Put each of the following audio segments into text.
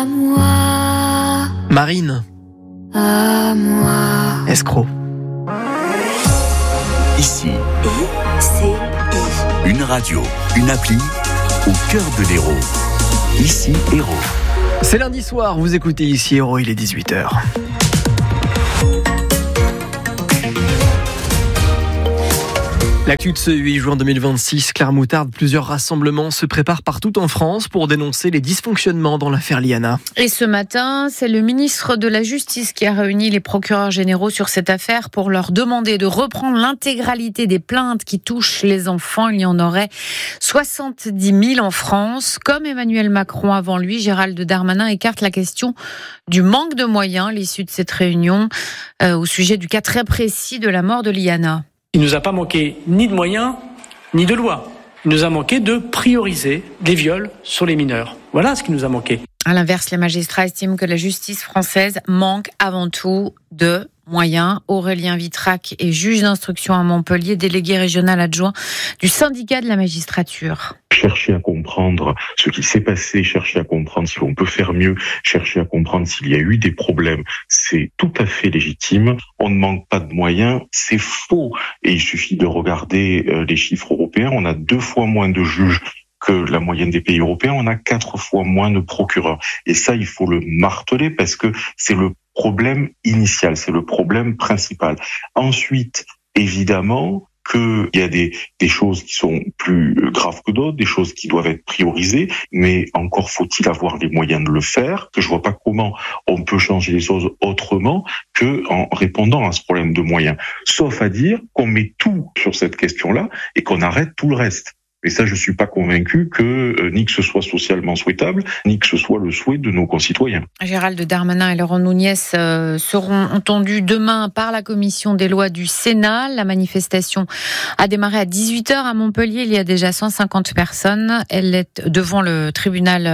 À moi. Marine. À moi. Escroc. Ici, I-C-I. une radio, une appli au cœur de l'Hérault. Ici, Hérault. C'est lundi soir, vous écoutez Ici Hérault, il est 18h. L'actu de ce 8 juin 2026, Claire Moutarde, plusieurs rassemblements se préparent partout en France pour dénoncer les dysfonctionnements dans l'affaire Liana. Et ce matin, c'est le ministre de la Justice qui a réuni les procureurs généraux sur cette affaire pour leur demander de reprendre l'intégralité des plaintes qui touchent les enfants. Il y en aurait 70 000 en France. Comme Emmanuel Macron avant lui, Gérald Darmanin écarte la question du manque de moyens à l'issue de cette réunion au sujet du cas très précis de la mort de Liana. Il ne nous a pas manqué ni de moyens, ni de loi. Il nous a manqué de prioriser les viols sur les mineurs. Voilà ce qui nous a manqué. À l'inverse, les magistrats estiment que la justice française manque avant tout de moyens. Aurélien Vitrac est juge d'instruction à Montpellier, délégué régional adjoint du syndicat de la magistrature. Chercher à comprendre ce qui s'est passé, chercher à comprendre si on peut faire mieux, chercher à comprendre s'il y a eu des problèmes, c'est tout à fait légitime. On ne manque pas de moyens, c'est faux. Et il suffit de regarder les chiffres européens. On a 2 fois moins de juges que la moyenne des pays européens. On a 4 fois moins de procureurs. Et ça, il faut le marteler parce que c'est le problème initial, c'est le problème principal. Ensuite, évidemment, qu'il y a des choses qui sont plus graves que d'autres, des choses qui doivent être priorisées, mais encore faut-il avoir les moyens de le faire, que je vois pas comment on peut changer les choses autrement que en répondant à ce problème de moyens. Sauf à dire qu'on met tout sur cette question-là et qu'on arrête tout le reste. Et ça, je suis pas convaincu que ni que ce soit socialement souhaitable, ni que ce soit le souhait de nos concitoyens. Gérald Darmanin et Laurent Nunez seront entendus demain par la commission des lois du Sénat. La manifestation a démarré à 18h à Montpellier. Il y a déjà 150 personnes. Elle est devant le tribunal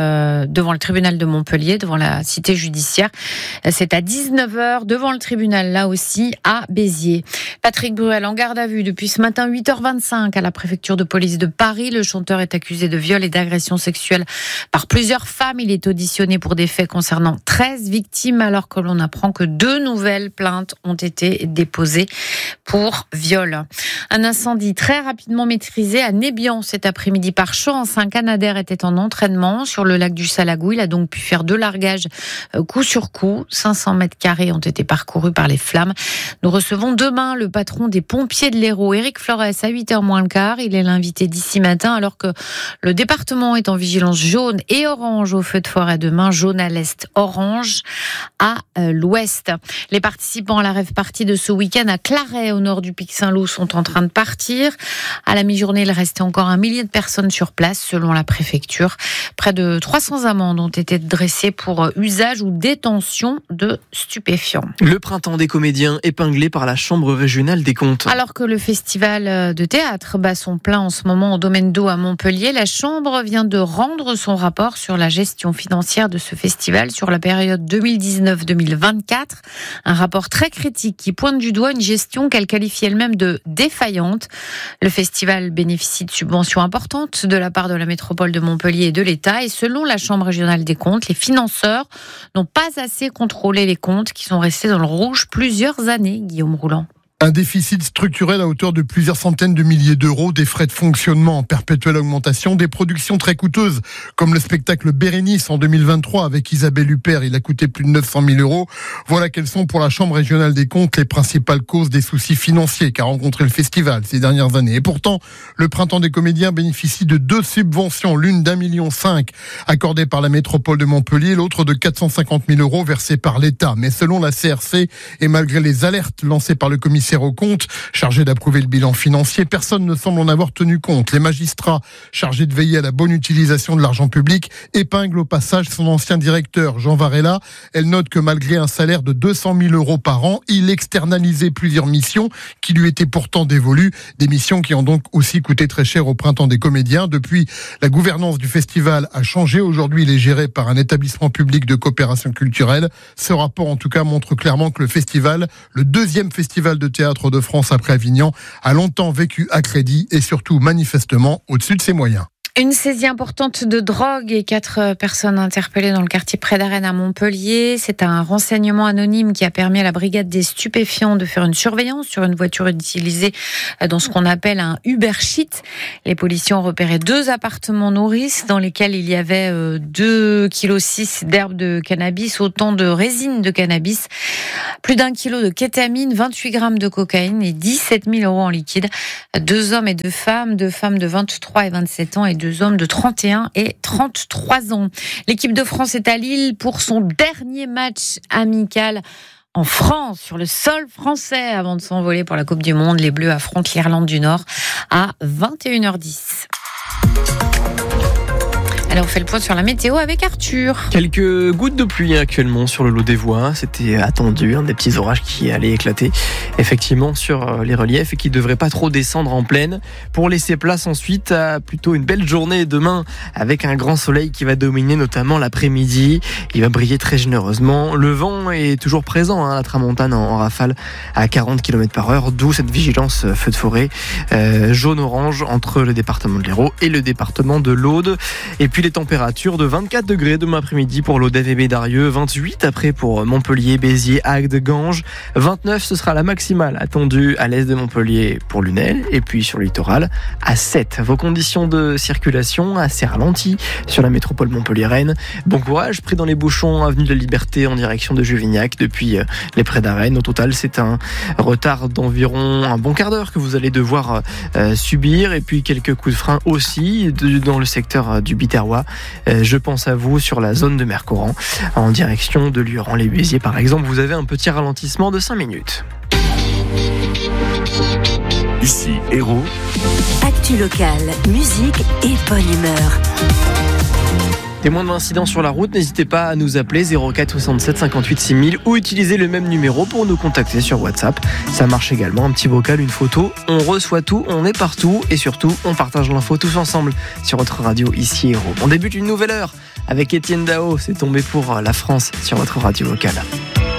de Montpellier, devant la cité judiciaire. C'est à 19h devant le tribunal, là aussi, à Béziers. Patrick Bruel en garde à vue depuis ce matin 8h25 à la préfecture de police de Paris. Le chanteur est accusé de viol et d'agression sexuelle par plusieurs femmes. Il est auditionné pour des faits concernant 13 victimes, alors que l'on apprend que 2 nouvelles plaintes ont été déposées pour viol. Un incendie très rapidement maîtrisé à Nébian cet après-midi par chance. Un Canadair était en entraînement sur le lac du Salagou. Il a donc pu faire 2 largages coup sur coup. 500 mètres carrés ont été parcourus par les flammes. Nous recevons demain le patron des pompiers de l'Hérault, Éric Flores, à 8h moins le quart. Il est l'invité d'ici matin, alors que le département est en vigilance jaune et orange au feu de forêt demain, jaune à l'est, orange à l'ouest. Les participants à la rave party de ce week-end à Claret, au nord du Pic Saint-Loup, sont en train de partir. À la mi-journée, il restait encore 1 millier de personnes sur place, selon la préfecture. Près de 300 amendes ont été dressées pour usage ou détention de stupéfiants. Le printemps des comédiens épinglé par la Chambre régionale des comptes. Alors que le festival de théâtre bat son plein en ce moment au domaine d'eau à Montpellier, la Chambre vient de rendre son rapport sur la gestion financière de ce festival sur la période 2019-2024. Un rapport très critique qui pointe du doigt une gestion qu'elle qualifie elle-même de défaillante. Le festival bénéficie de subventions importantes de la part de la métropole de Montpellier et de l'État. Et selon la Chambre régionale des comptes, les financeurs n'ont pas assez contrôlé les comptes qui sont restés dans le rouge plusieurs années, Guillaume Rouland. Un déficit structurel à hauteur de plusieurs centaines de milliers d'euros, des frais de fonctionnement en perpétuelle augmentation, des productions très coûteuses, comme le spectacle Bérénice en 2023 avec Isabelle Huppert, il a coûté plus de 900 000 euros. Voilà quelles sont pour la Chambre régionale des comptes les principales causes des soucis financiers qu'a rencontré le festival ces dernières années. Et pourtant, le Printemps des comédiens bénéficie de 2 subventions, l'une d'1,5 million accordée par la métropole de Montpellier, l'autre de 450 000 euros versés par l'État. Mais selon la CRC, et malgré les alertes lancées par le commissaire aux comptes, chargé d'approuver le bilan financier, personne ne semble en avoir tenu compte. Les magistrats chargés de veiller à la bonne utilisation de l'argent public épinglent au passage son ancien directeur, Jean Varela. Elle note que malgré un salaire de 200 000 euros par an, il externalisait plusieurs missions qui lui étaient pourtant dévolues, des missions qui ont donc aussi coûté très cher au Printemps des comédiens. Depuis, la gouvernance du festival a changé. Aujourd'hui, il est géré par un établissement public de coopération culturelle. Ce rapport, en tout cas, montre clairement que le festival, le 2e festival de théâtre de France après Avignon, a longtemps vécu à crédit et surtout manifestement au-dessus de ses moyens. Une saisie importante de drogue et 4 personnes interpellées dans le quartier près d'Arène à Montpellier. C'est un renseignement anonyme qui a permis à la brigade des stupéfiants de faire une surveillance sur une voiture utilisée dans ce qu'on appelle un Uber Sheet. Les policiers ont repéré 2 appartements nourrices dans lesquels il y avait 2,6 kg d'herbe de cannabis, autant de résine de cannabis, plus d'1 kilo de kétamine, 28 grammes de cocaïne et 17 000 € en liquide. 2 hommes et 2 femmes de 23 et 27 ans et 2 hommes de 31 et 33 ans. L'équipe de France est à Lille pour son dernier match amical en France, sur le sol français, avant de s'envoler pour la Coupe du Monde. Les Bleus affrontent l'Irlande du Nord à 21h10. Alors on fait le point sur la météo avec Arthur. Quelques gouttes de pluie actuellement sur le lot des voies. C'était attendu, des petits orages qui allaient éclater effectivement sur les reliefs et qui ne devraient pas trop descendre en plaine pour laisser place ensuite à plutôt une belle journée demain avec un grand soleil qui va dominer notamment l'après-midi. Il va briller très généreusement. Le vent est toujours présent, la tramontane en rafale à 40 km/h, d'où cette vigilance feu de forêt jaune-orange entre le département de l'Hérault et le département de l'Aude. Et puis les températures de 24 degrés demain après-midi pour l'Aude et Bédarieux, 28 après pour Montpellier, Béziers, Agde, Ganges, 29 ce sera la maximale attendue à l'est de Montpellier pour Lunel et puis sur le littoral à 7. Vos conditions de circulation assez ralenties sur la métropole Montpellier-Rennes. Bon courage pris dans les bouchons avenue de la Liberté en direction de Juvignac depuis les prés d'Arène. Au total c'est un retard d'environ un bon quart d'heure que vous allez devoir subir et puis quelques coups de frein aussi dans le secteur du Biterrois. Je pense à vous sur la zone de Mercoran en direction de Lioran-les-Béziers par exemple. Vous avez un petit ralentissement de 5 minutes. Ici Hérault. Actu locale, musique et bonne humeur. Témoin d'incidents sur la route, n'hésitez pas à nous appeler 04 67 58 6000 ou utiliser le même numéro pour nous contacter sur WhatsApp. Ça marche également, un petit vocal, une photo. On reçoit tout, on est partout et surtout, on partage l'info tous ensemble sur votre radio ici Hérault. On débute une nouvelle heure avec Étienne Dao, c'est tombé pour la France sur votre radio locale.